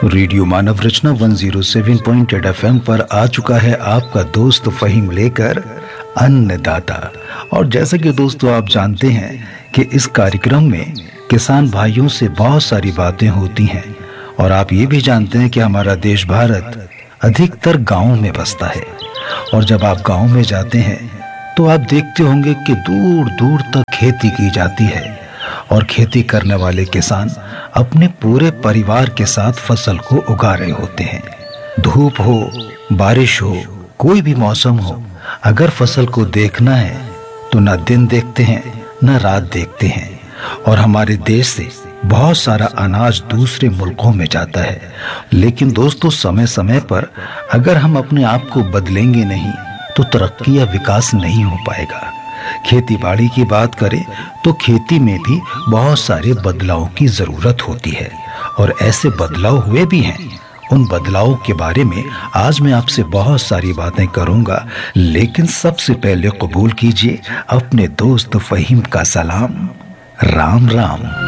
Radio मानव रचना 107.8 FM पर आ चुका है आपका दोस्त फहीम लेकर अन्नदाता। और जैसा कि दोस्तों आप जानते हैं कि इस कार्यक्रम में किसान भाइयों से बहुत सारी बातें होती हैं, और आप ये भी जानते हैं कि हमारा देश भारत अधिकतर गांवों में बसता है। और जब आप गांव में जाते हैं तो आप देखते होंगे कि दूर दूर तक खेती की जाती है, और खेती करने वाले किसान अपने पूरे परिवार के साथ फसल को उगा रहे होते हैं। धूप हो, बारिश हो, कोई भी मौसम हो, अगर फसल को देखना है तो ना दिन देखते हैं ना रात देखते हैं। और हमारे देश से बहुत सारा अनाज दूसरे मुल्कों में जाता है, लेकिन दोस्तों समय समय पर अगर हम अपने आप को बदलेंगे नहीं तो तरक्की या विकास नहीं हो पाएगा। खेती बाड़ी की बात करें तो खेती में भी बहुत सारे बदलाव की जरूरत होती है, और ऐसे बदलाव हुए भी हैं। उन बदलावों के बारे में आज मैं आपसे बहुत सारी बातें करूंगा, लेकिन सबसे पहले कबूल कीजिए अपने दोस्त फहीम का सलाम। राम राम।